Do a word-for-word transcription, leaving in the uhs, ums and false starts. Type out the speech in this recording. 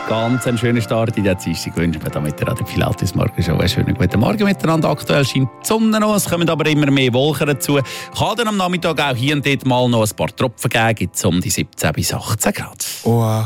Ganz einen schönen Start in der Dienstag wünschen wir damit der Pilates Morgen schon einen schönen guten Morgen miteinander. Aktuell scheint die Sonne noch, es kommen aber immer mehr Wolken dazu. Kann dann am Nachmittag auch hier und dort mal noch ein paar Tropfen geben, gibt es um die siebzehn bis achtzehn Grad. Oh.